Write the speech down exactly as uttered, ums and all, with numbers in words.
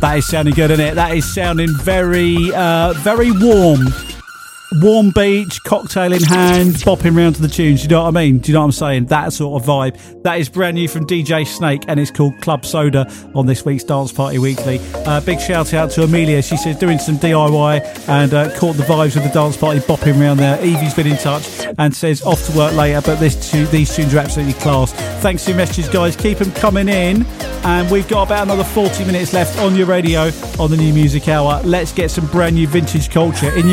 That is sounding good, isn't it? That is sounding very, uh, very warm. Warm beach, cocktail in hand, bopping round to the tunes. You know what I mean? Do you know what I'm saying? That sort of vibe. That is brand new from D J Snake, and it's called Club Soda on this week's Dance Party Weekly. Uh, big shout out to Amelia. She says doing some D I Y and uh, caught the vibes of the dance party, bopping around there. Evie's been in touch and says off to work later, but this two, these tunes are absolutely class. Thanks for your messages, guys. Keep them coming in. And we've got about another forty minutes left on your radio on the New Music Hour. Let's get some brand new vintage culture in your